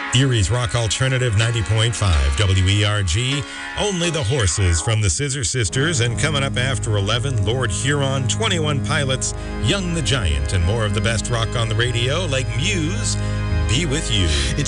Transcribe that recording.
Erie's Rock Alternative 90.5 WERG. Only the Horses from the Scissor Sisters. And coming up after 11, Lord Huron, 21 Pilots, Young the Giant, and more of the best rock on the radio like Muse. Be with you. It's